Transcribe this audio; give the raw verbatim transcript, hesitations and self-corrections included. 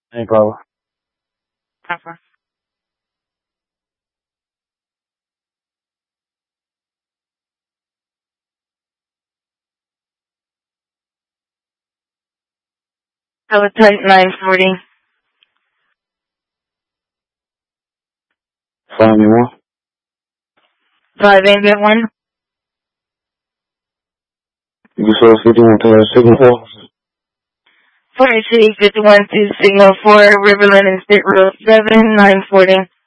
Hey, Paula. Papa. I would type nine forty. Find me one. five eight get one. You saw fifty-one past signal four. forty-three fifty-one to signal four, Riverland and State Road seven, nine forty.